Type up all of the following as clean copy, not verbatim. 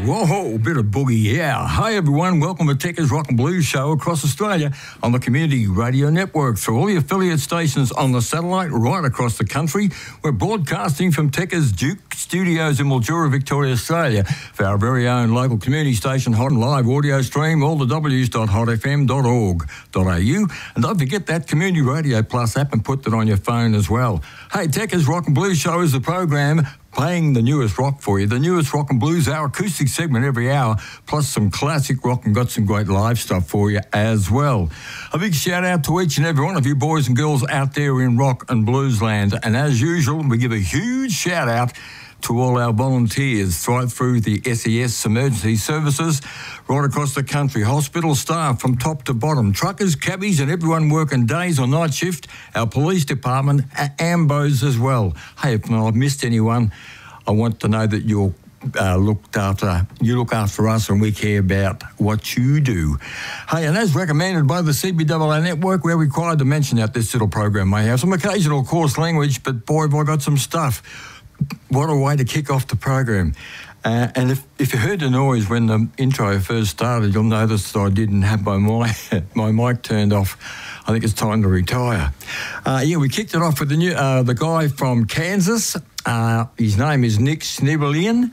Whoa, bit of boogie, yeah. Hi everyone, welcome to Techers Rock and Blues Show across Australia on the Community Radio Network. Through all the affiliate stations on the satellite right across the country, we're broadcasting from Techers Duke Studios in Mildura, Victoria, Australia, for our very own local community station, Hot and Live audio stream, all the w's.hotfm.org.au. And don't forget that Community Radio Plus app and put that on your phone as well. Hey, Techers Rock and Blues Show is the program playing the newest rock for you. The newest rock and blues, our acoustic segment every hour, plus some classic rock, and got some great live stuff for you as well. A big shout out to each and every one of you boys and girls out there in rock and blues land. And as usual, we give a huge shout out to all our volunteers right through the SES emergency services right across the country, hospital staff from top to bottom, truckers, cabbies and everyone working days or night shift, our police department, AMBOs as well. Hey, if I've missed anyone, I want to know that you're look after us and we care about what you do. Hey, and as recommended by the CBAA network, we're required to mention that this little program may have some occasional coarse language, but boy, have I got some stuff. What a way to kick off the program. And if you heard the noise when the intro first started, you'll notice that I didn't have my mic turned off. I think it's time to retire. We kicked it off with the guy from Kansas. His name is Nick Schniblin.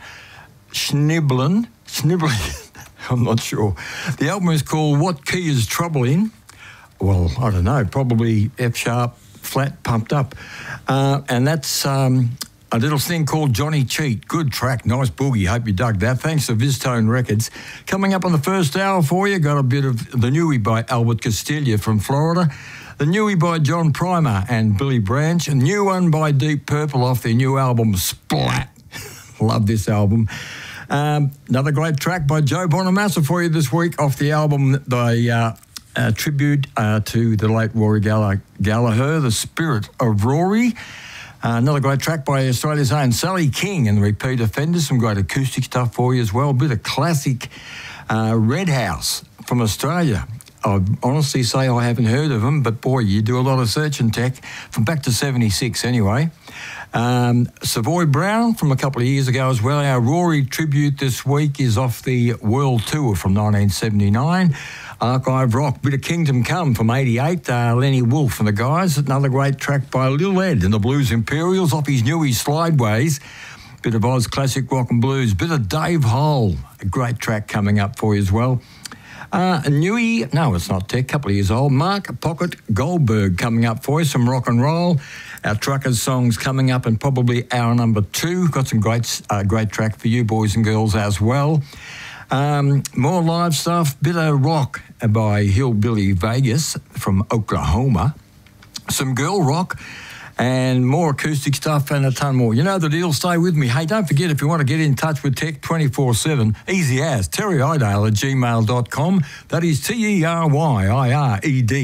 I'm not sure. The album is called What Key Is Trouble In? Well, I don't know, probably F sharp, flat, pumped up. And that's a little thing called Johnny Cheat. Good track, nice boogie. Hope you dug that. Thanks to Viztone Records. Coming up on the first hour for you, got a bit of the newie by Albert Castilla from Florida, the newie by John Primer and Billy Branch, a new one by Deep Purple off their new album Splat. Love this album. Another great track by Joe Bonamassa for you this week off the album, the tribute to the late Rory Gallagher, The Spirit of Rory. Another great track by Australia's own Sally King and the Repeat Offenders. Some great acoustic stuff for you as well. A bit of classic Red House from Australia. I honestly say I haven't heard of them, but boy, you do a lot of search and tech from back to 76 anyway. Savoy Brown from a couple of years ago as well. Our Rory tribute this week is off the World Tour from 1979. Archive Rock, bit of Kingdom Come from 88, Lenny Wolfe and the guys. Another great track by Lil Ed and the Blues Imperials off his newie Slideways. Bit of Oz classic rock and blues. Bit of Dave Hole, a great track coming up for you as well. Newie, no, it's not tech, couple of years old. Mark Pocket Goldberg coming up for you, some rock and roll. Our Truckers songs coming up and probably hour number 2. Got some great track for you boys and girls as well. More live stuff, bit of rock by Hillbilly Vegas from Oklahoma. Some girl rock and more acoustic stuff and a ton more. You know the deal, stay with me. Hey, don't forget, if you want to get in touch with Tech 24/7, easy as, terryidale@gmail.com. That is TERYIRED